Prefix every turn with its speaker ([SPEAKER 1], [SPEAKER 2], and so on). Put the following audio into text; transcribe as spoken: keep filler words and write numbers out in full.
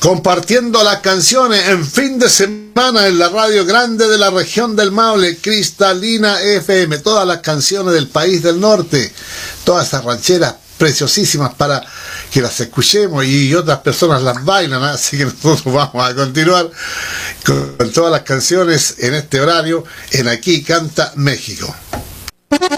[SPEAKER 1] compartiendo las canciones en fin de semana en la radio grande de la región del Maule, Cristalina F M, todas las canciones del país del norte, todas esas rancheras preciosísimas para que las escuchemos y otras personas las bailan, así que nosotros vamos a continuar con todas las canciones en este horario en Aquí Canta México.